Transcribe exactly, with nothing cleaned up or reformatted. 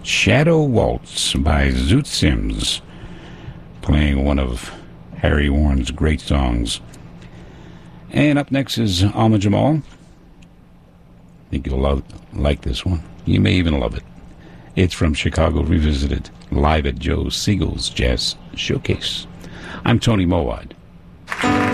Shadow Waltz by Zoot Sims, playing one of Harry Warren's great songs. And up next is Alma Jamal. I think you'll love, like this one. You may even love it. It's from Chicago Revisited, live at Joe Siegel's Jazz Showcase. I'm Tony Mowat.